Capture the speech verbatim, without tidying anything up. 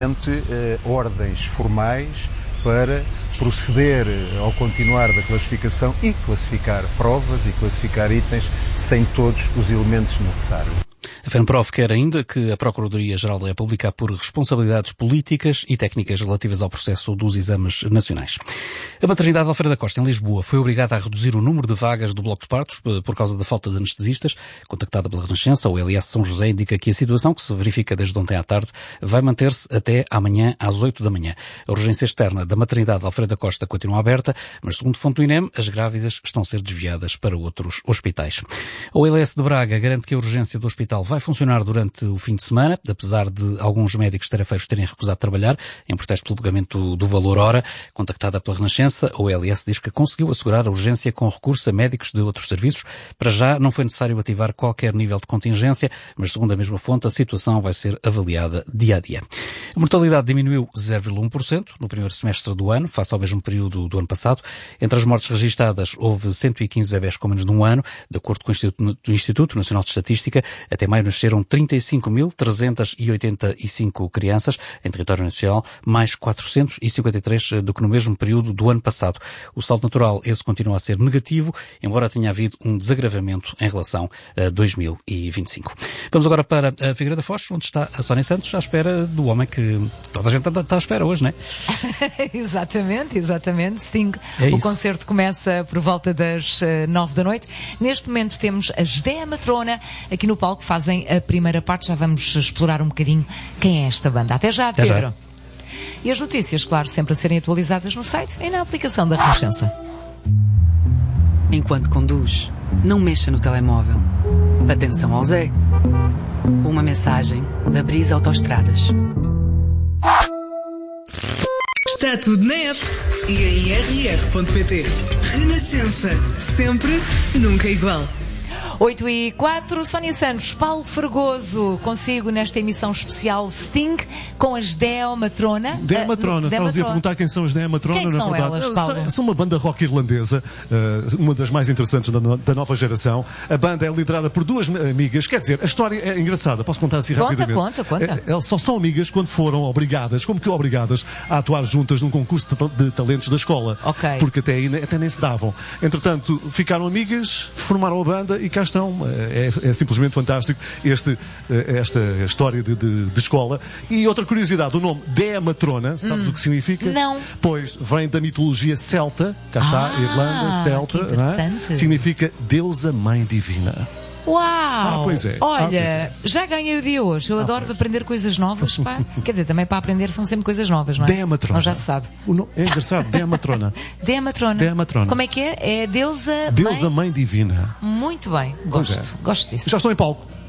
eh, ordens formais para proceder ao continuar da classificação e classificar provas e classificar itens sem todos os elementos necessários. A FENPROF quer ainda que a Procuradoria-Geral da República apure responsabilidades políticas e técnicas relativas ao processo dos exames nacionais. A maternidade Alfredo da Costa, em Lisboa, foi obrigada a reduzir o número de vagas do bloco de partos por causa da falta de anestesistas. Contactada pela Renascença, o L S São José indica que a situação, que se verifica desde ontem à tarde, vai manter-se até amanhã às oito da manhã. A urgência externa da maternidade Alfredo da Costa continua aberta, mas segundo fonte do INEM, as grávidas estão a ser desviadas para outros hospitais. O L S de Braga garante que a urgência do hospital vai funcionar durante o fim de semana, apesar de alguns médicos tarefeiros terem recusado trabalhar em protesto pelo pagamento do valor hora. Contactada pela Renascença, o L S diz que conseguiu assegurar a urgência com recurso a médicos de outros serviços. Para já não foi necessário ativar qualquer nível de contingência, mas segundo a mesma fonte, a situação vai ser avaliada dia a dia. A mortalidade diminuiu zero vírgula um por cento no primeiro semestre do ano, face ao mesmo período do ano passado. Entre as mortes registadas, houve cento e quinze bebés com menos de um ano. De acordo com o Instituto, do Instituto Nacional de Estatística, até maio nasceram trinta e cinco mil trezentas e oitenta e cinco crianças em território nacional, mais quatrocentos e cinquenta e três do que no mesmo período do ano passado. O saldo natural, esse continua a ser negativo, embora tenha havido um desagravamento em relação a dois mil e vinte e cinco. Vamos agora para a Figueira da Foz, onde está a Sónia Santos, à espera do homem que toda a gente está à espera hoje, não é? Exatamente, exatamente. Sting. É o isso. concerto começa por volta das uh, nove da noite. Neste momento temos as Judéia Matrona aqui no palco, fazem a primeira parte. Já vamos explorar um bocadinho quem é esta banda. Até já, Até Pedro. já. E as notícias, claro, sempre a serem atualizadas no site e na aplicação da Renascença. Enquanto conduz, não mexa no telemóvel. Atenção ao Zé. Uma mensagem da Brisa Autoestradas. Está tudo na app e em r r ponto p t. Renascença. Sempre, nunca igual. oito e quatro, Sónia Santos, Paulo Fregoso, consigo nesta emissão especial Sting com as Judéia Matrona. Judéia Matrona, Uh, estavas a perguntar quem são as Judéia Matrona, Quem na são verdade. elas, Paulo? São, são uma banda rock irlandesa, uh, uma das mais interessantes da, no, da nova geração. A banda é liderada por duas amigas, quer dizer, a história é engraçada, posso contar assim Conta, rapidamente? conta, conta. É, elas só são amigas quando foram obrigadas, como que obrigadas, a atuar juntas num concurso de, ta- de talentos da escola. Ok. Porque até aí até nem se davam. Entretanto, ficaram amigas, formaram a banda e cá estão. É, é simplesmente fantástico este, esta história de, de, de escola. E outra curiosidade, o nome Judéia Matrona, sabes Hum. o que significa? Não. Pois, vem da mitologia celta, cá está, Ah, Irlanda, celta, que não é? interessante. Significa deusa mãe divina. Uau! Ah, pois é. Olha, Ah, pois é. já ganhei o dia hoje. Eu Ah, adoro pois. aprender coisas novas, pá. Quer dizer, também para aprender são sempre coisas novas, não é? Judéia Matrona. Não já se sabe. O nome- é engraçado, Judéia Matrona. Judéia Matrona. Judéia Matrona. Como é que é? É deusa, Deusa mãe? mãe divina. Muito bem. Pois Gosto. é. Gosto disso. Já estou em palco.